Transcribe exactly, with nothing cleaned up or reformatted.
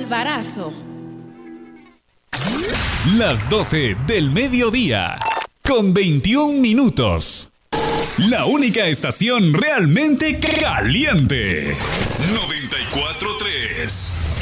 Alvarazo. Las doce del mediodía, con veintiún minutos. La única estación realmente caliente. noventa y cuatro punto tres.